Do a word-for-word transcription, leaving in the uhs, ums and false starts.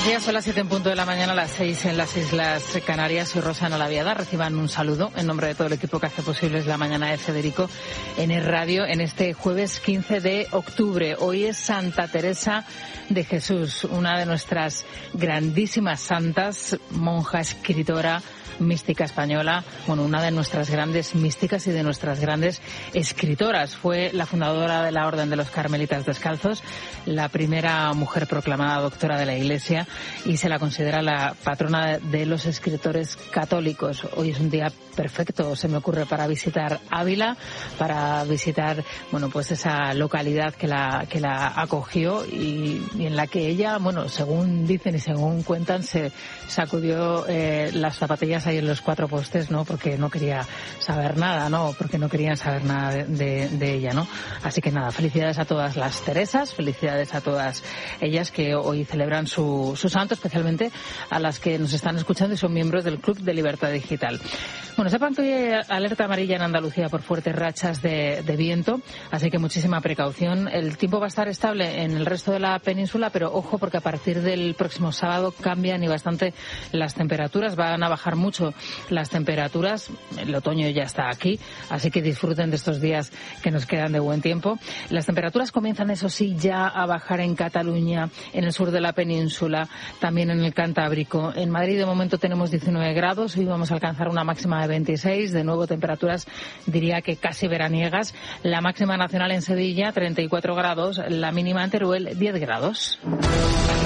Buenos días, son las siete en punto de la mañana, las seis en las Islas Canarias. Soy Rosana Laviada. Reciban un saludo en nombre de todo el equipo que hace posible la mañana de Federico en el radio en este jueves quince de octubre. Hoy es Santa Teresa de Jesús, una de nuestras grandísimas santas, monja, escritora, mística española, bueno, una de nuestras grandes místicas y de nuestras grandes escritoras. Fue la fundadora de la Orden de los Carmelitas Descalzos, la primera mujer proclamada doctora de la Iglesia y se la considera la patrona de los escritores católicos. Hoy es un día perfecto, se me ocurre, para visitar Ávila, para visitar, bueno, pues esa localidad que la que la acogió y, y en la que ella, bueno, según dicen y según cuentan, se sacudió eh, las zapatillas ahí en los cuatro postes, ¿no? Porque no quería saber nada, ¿no? Porque no querían saber nada de, de, de ella, ¿no? Así que nada, felicidades a todas las Teresas, felicidades a todas ellas que hoy celebran su, su santo, especialmente a las que nos están escuchando y son miembros del Club de Libertad Digital. Bueno, sepan que hoy hay alerta amarilla en Andalucía por fuertes rachas de, de viento, así que muchísima precaución. El tiempo va a estar estable en el resto de la península, pero ojo porque a partir del próximo sábado cambian y bastante las temperaturas, van a bajar mucho las temperaturas, el otoño ya está aquí, así que disfruten de estos días que nos quedan de buen tiempo. Las temperaturas comienzan, eso sí, ya a bajar en Cataluña, en el sur de la península, también en el Cantábrico. En Madrid de momento tenemos diecinueve grados, hoy vamos a alcanzar una máxima de veintiséis, de nuevo temperaturas diría que casi veraniegas. La máxima nacional en Sevilla, treinta y cuatro grados, la mínima en Teruel, diez grados.